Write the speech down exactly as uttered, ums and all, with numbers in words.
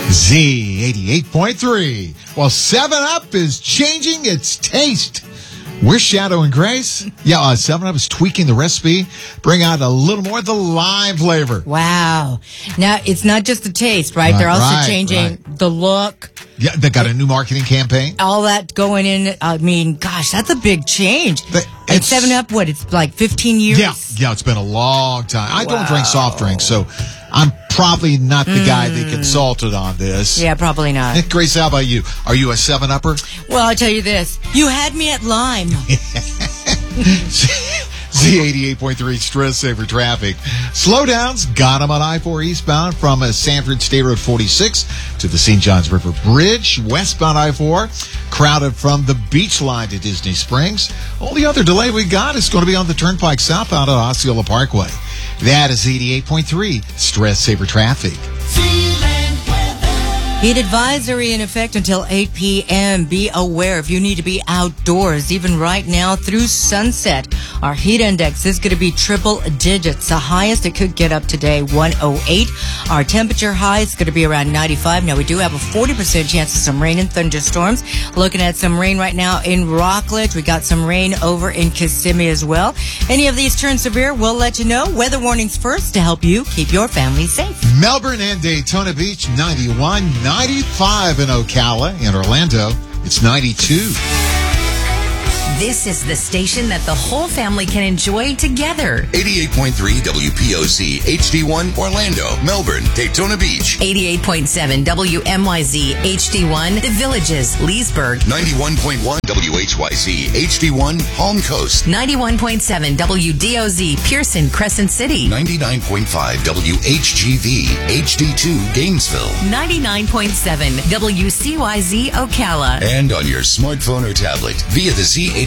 Z eighty-eight point three. Well, seven up is changing its taste. We're Shadow and Grace. Yeah, uh, seven up is tweaking the recipe, bring out a little more of the lime flavor. Wow. Now, it's not just the taste, right? Right, They're also right, changing right. the look. Yeah, they got a new marketing campaign. All that going in. I mean, gosh, that's a big change. But And it's- seven up, what, it's like fifteen years? Yeah, yeah, it's been a long time. I don't drink Wow. soft drinks, so I'm probably not the guy they consulted on this. Yeah, probably not. Grace, how about you? Are you a seven upper? Well, I'll tell you this. You had me at lime. Z eighty-eight point three stress saver traffic. Slowdowns got them on I four eastbound from uh, Sanford State Road forty-six to the Saint Johns River Bridge. Westbound I four crowded from the beach line to Disney Springs. Only other delay we got is going to be on the Turnpike southbound at Osceola Parkway. That is eighty-eight point three stress saver traffic. Heat advisory in effect until eight p.m. Be aware if you need to be outdoors, even right now through sunset. Our heat index is going to be triple digits. The highest it could get up today, one oh eight. Our temperature high is going to be around ninety-five. Now, we do have a forty percent chance of some rain and thunderstorms. Looking at some rain right now in Rockledge. We got some rain over in Kissimmee as well. Any of these turn severe, we'll let you know. Weather warnings first to help you keep your family safe. Melbourne and Daytona Beach, ninety-one, ninety-five in Ocala. In Orlando, it's ninety-two. This is the station that the whole family can enjoy together. eighty-eight point three W P O Z H D one Orlando, Melbourne, Daytona Beach. eighty-eight point seven W M Y Z H D one The Villages, Leesburg. ninety-one point one W H Y Z H D one Palm Coast. ninety-one point seven W D O Z Pearson, Crescent City. ninety-nine point five W H G V H D two Gainesville. ninety-nine point seven W C Y Z Ocala. And on your smartphone or tablet via the Z eighty-eight